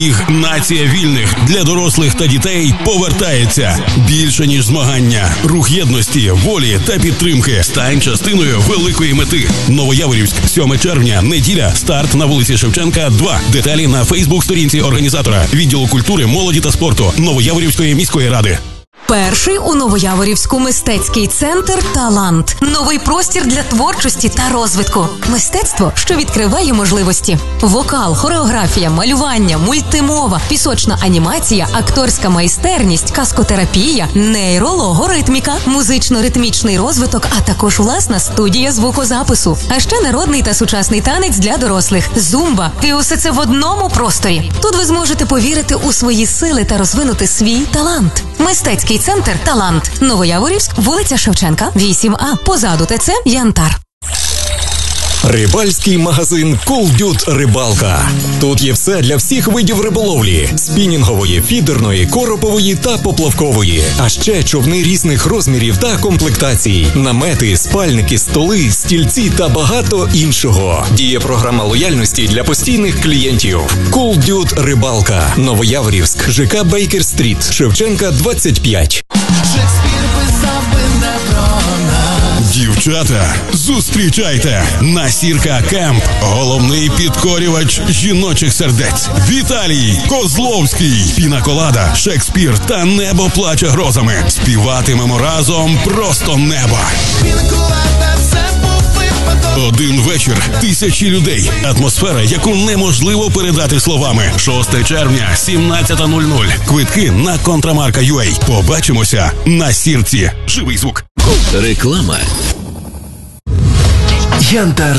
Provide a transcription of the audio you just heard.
Нація вільних для дорослих та дітей повертається. Більше, ніж змагання. Рух єдності, волі та підтримки. Стань частиною великої мети. Новояворівськ, 7 червня, неділя. Старт на вулиці Шевченка, 2. Деталі на Фейсбук-сторінці організатора. Відділу культури, молоді та спорту Новояворівської міської ради. Перший у Новояворівську мистецький центр «Талант». Новий простір для творчості та розвитку. Мистецтво, що відкриває можливості. Вокал, хореографія, малювання, мультимова, пісочна анімація, акторська майстерність, каскотерапія, нейрологоритміка, музично-ритмічний розвиток, а також власна студія звукозапису. А ще народний та сучасний танець для дорослих, зумба. І усе це в одному просторі. Тут ви зможете повірити у свої сили та розвинути свій талант. Мистецький центр «Талант». Новояворівськ, вулиця Шевченка, 8А. Позаду ТЦ «Янтар». Рибальський магазин Cool Dude Рибалка. Тут є все для всіх видів риболовлі: спінінгової, фідерної, коропової та поплавкової. А ще човни різних розмірів та комплектацій, намети, спальники, столи, стільці та багато іншого. Діє програма лояльності для постійних клієнтів. Cool Dude Рибалка. Новояворівськ, ЖК Бейкер-стріт, Шевченка, 25. Дівчата, зустрічайте! Насірка Кемп. Головний підкорювач жіночих сердець. Віталій Козловський. Пінаколада, Шекспір та Небо плаче грозами. Співатимемо разом просто небо. Один вечір, тисячі людей. Атмосфера, яку неможливо передати словами. 6 червня, 17:00. Квитки на Контрамарка.ua. Побачимося на Сірці. Живий звук. Реклама. Янтар